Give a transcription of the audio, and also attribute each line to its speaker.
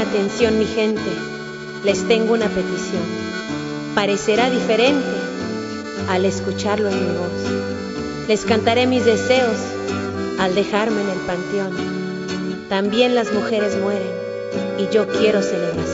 Speaker 1: atención, mi gente, les tengo una petición. Parecerá diferente al escucharlo en mi voz. Les cantaré mis deseos al dejarme en el panteón. También las mujeres mueren y yo quiero celebración.